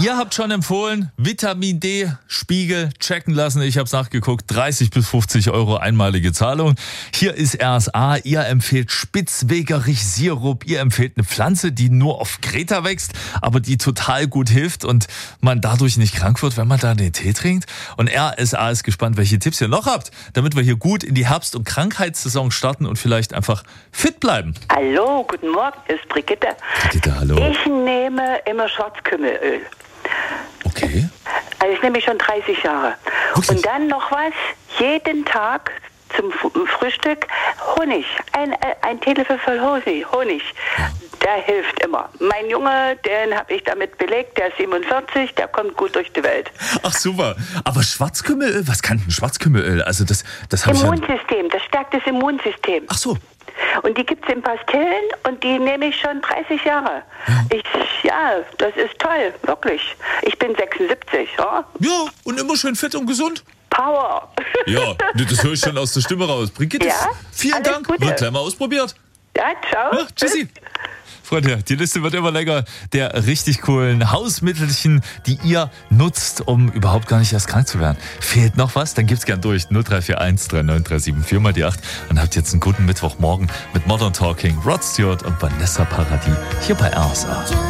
Ihr habt schon empfohlen, Vitamin D Spiegel checken lassen. Ich habe es nachgeguckt, 30 bis 50 Euro einmalige Zahlung. Hier ist RSA. Ihr empfehlt Spitzwegerich-Sirup. Ihr empfehlt eine Pflanze, die nur auf Kreta wächst, aber die total gut hilft und man dadurch nicht krank wird, wenn man da den Tee trinkt. Und RSA ist gespannt, welche Tipps ihr noch habt, damit wir hier gut in die Herbst- und Krankheitssaison starten und vielleicht einfach fit bleiben. Hallo, guten Morgen, ist Brigitte. Brigitte, hallo. Ich nehme immer Schwarzkümmelöl. Okay. Also das nehme ich schon 30 Jahre. Wirklich? Und dann noch was, jeden Tag zum Frühstück Honig. Ein Teelöffel voll Honig. Ja. Der hilft immer. Mein Junge, den habe ich damit belegt, der ist 47, der kommt gut durch die Welt. Ach super. Aber Schwarzkümmelöl, was kann denn Schwarzkümmelöl? Also das habe ich Immunsystem, das stärkt das Immunsystem. Ach so. Und die gibt es in Pastillen und die nehme ich schon 30 Jahre. Ja, das ist toll, wirklich. Ich bin 76, ja? Ja, und immer schön fit und gesund. Power. Ja, das höre ich schon aus der Stimme raus. Brigitte, Ja, vielen alles Dank. Gute. Wird gleich mal ausprobiert. Ja, ciao. Ja, tschüssi. Freunde, die Liste wird immer länger der richtig coolen Hausmittelchen, die ihr nutzt, um überhaupt gar nicht erst krank zu werden. Fehlt noch was? Dann gibt's gern durch. 0341 3937 mal die 8 und habt jetzt einen guten Mittwochmorgen mit Modern Talking, Rod Stewart und Vanessa Paradis hier bei RSA.